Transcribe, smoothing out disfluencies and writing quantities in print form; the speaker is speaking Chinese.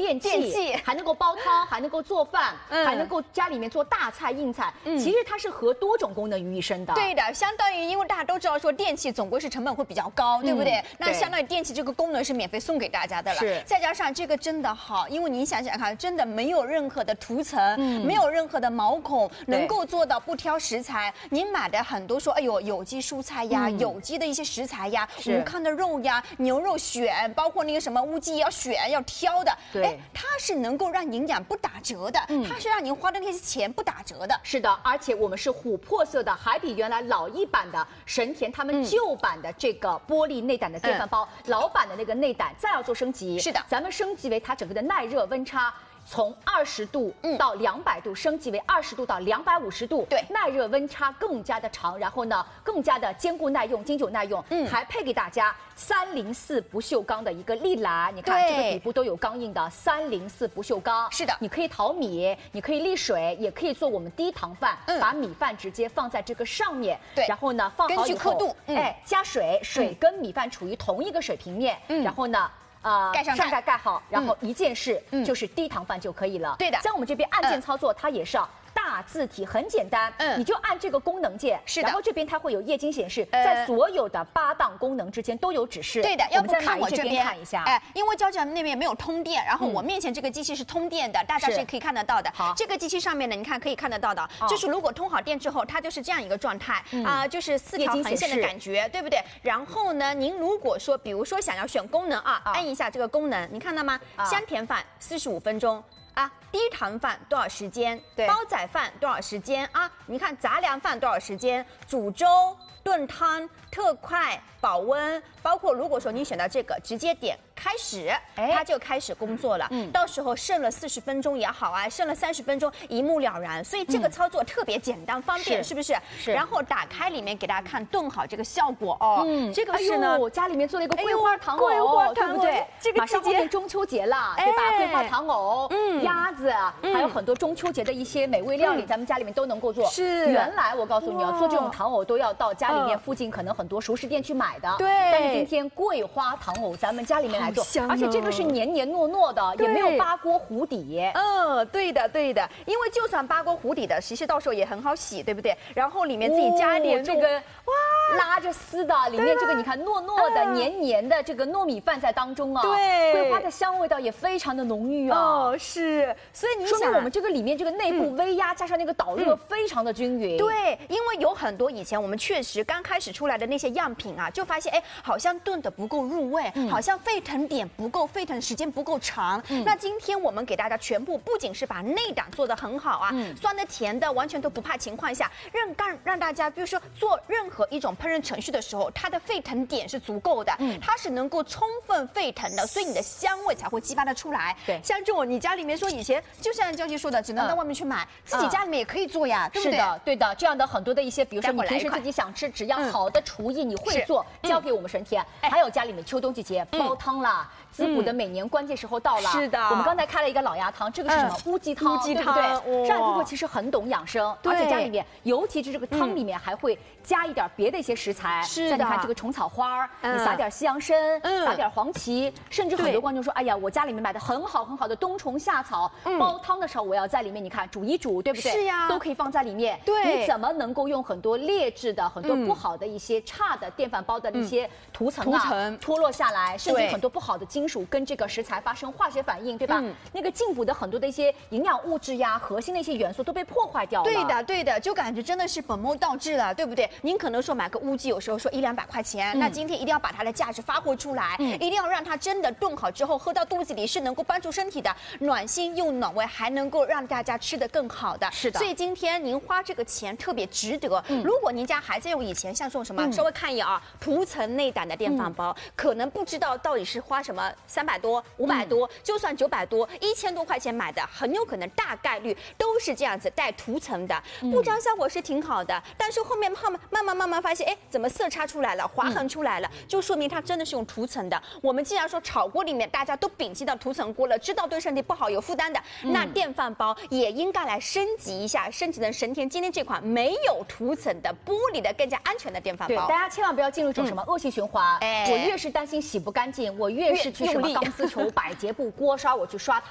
电器，还能够煲汤，还能够做饭，还能够家里面做大菜硬菜。其实它是合多种功能于一身的。 对的，相当于因为大家都知道说电器总归是成本会比较高，对不对？那相当于电器这个功能是免费送给大家的了。 是， 再加上这个真的好，因为你想想看，真的没有任何的涂层，没有任何的毛孔，能够做到不挑食材。你买的很多说，哎呦，有机蔬菜呀，有机的一些食材呀，无糠的肉呀，牛肉选，包括那个什么乌鸡要选要挑的，哎，它是能够让营养不打折的，它是让您花的那些钱不打折的。 是的，而且我们是琥珀色的，还比原来老一版的神田他们旧版的这个玻璃内胆的电饭煲，老版的那个内胆再要做升级。 是的， 咱们升级为它整个的耐热温差。从20度到200度升级为20度到250度， 对， 耐热温差更加的长，然后呢，更加的坚固耐用、经久耐用，还配给大家304不锈钢的一个立篮，你看这个底部都有钢印的304不锈钢， 是的， 你可以淘米，你可以沥水，也可以做我们低糖饭，把米饭直接放在这个上面， 对， 然后呢放好以后， 根据刻度， 哎，加水，水跟米饭处于同一个水平面，然后呢。上盖盖好，然后一键式就是低糖饭就可以了。 对的， 像我们这边按键操作，它也是大字体，很简单，你就按这个功能键， 是的。 然后这边它会有液晶显示，在所有的8档功能之间都有指示。 对的，要不看我这边看一下， 哎，因为娇娇那边没有通电，然后我面前这个机器是通电的，大家是可以看得到的。 好， 这个机器上面呢，你看可以看得到的，就是如果通好电之后，它就是这样一个状态就是4条横线的感觉，对不对？然后呢，您如果说，比如说想要选功能按一下这个功能，你看到吗？香甜饭45分钟。低糖饭多少时间？煲仔饭多少时间啊？你看杂粮饭多少时间？煮粥、炖汤、特快、保温，包括如果说你选到这个，直接点开始，它就开始工作了。到时候剩了40分钟也好剩了30分钟，一目了然。所以这个操作特别简单方便，是不是？是。然后打开里面给大家看炖好这个效果这个是呢， 家里面做了一个桂花糖藕，对不对？ 这个马上后面中秋节了，对吧？桂花糖藕、鸭子，还有很多中秋节的一些美味料理，咱们家里面都能够做。 是。 原来我告诉你做这种糖藕都要到家里面附近可能很多熟食店去买的。 对。 但是今天桂花糖藕咱们家里面来做，而且这个是黏黏糯糯的，也没有扒锅糊底。 对的对的，因为就算扒锅糊底的，其实到时候也很好洗，对不对？然后里面自己加点这个拉着丝的，里面这个你看糯糯的、黏黏的这个糯米饭在当中对， 桂花的香味道也非常的浓郁是，所以你说明我们这个里面这个内部微压加上那个导热非常的均匀。 对，因为有很多以前我们确实刚开始出来的那些样品就发现好像炖的不够入味，好像沸腾点不够，沸腾时间不够长。那今天我们给大家全部不仅是把内胆做得很好酸的甜的完全都不怕情况下，让大家比如说做任何一种烹饪程序的时候，它的沸腾点是足够的，它是能够充分沸腾的，所以你的香味才会激发得出来。 对， 像这种你家里面说以前就像娇姐说的，只能到外面去买，自己家里面也可以做呀，对不对？ 是的，对的，这样的很多的一些，比如说你平时自己想吃，只要好的厨艺你会做，交给我们神田。还有家里面秋冬季节煲汤啦。滋补的每年关键时候到了， 是的。 我们刚才开了一个老鸭汤，这个是什么？乌鸡汤，对不对？上海婆婆其实很懂养生，而且家里面，尤其是这个汤里面还会加一点别的一些食材， 是的。 像你看这个虫草花，你撒点西洋参，撒点黄芪，甚至很多观众说，哎呀，我家里面买的很好的冬虫夏草，煲汤的时候我要在里面，你看煮一煮，对不对？ 是呀， 都可以放在里面。 对， 你怎么能够用很多劣质的、很多不好的一些差的电饭煲的一些涂层脱落下来，甚至很多不好的金属跟这个食材发生化学反应，对吧？那个进补的很多的一些营养物质呀、核心的一些元素都被破坏掉了。 对的，对的，就感觉真的是本末倒置了，对不对？您可能说买个乌鸡，有时候说100-200块钱，那今天一定要把它的价值发挥出来，一定要让它真的炖好之后喝到肚子里是能够帮助身体的，暖心又暖胃，还能够让大家吃得更好的。 是的， 所以今天您花这个钱特别值得。如果您家还在用以前像这种什么，稍微看一眼涂层内胆的电饭煲，可能不知道到底是花什么300多。500多，就算900多、1000多块钱买的，很有可能大概率都是这样子带涂层的，不粘效果是挺好的，但是后面慢慢发现，怎么色差出来了，划痕出来了，就说明它真的是用涂层的。我们既然说炒锅里面大家都摒弃到涂层锅了，知道对身体不好、有负担的，那电饭煲也应该来升级一下，升级成神田今天这款没有涂层的玻璃的更加安全的电饭煲。 对，大家千万不要进入一种什么恶性循环。我越是担心洗不干净，我越是去什么钢丝球、百洁布、锅刷，我去刷它。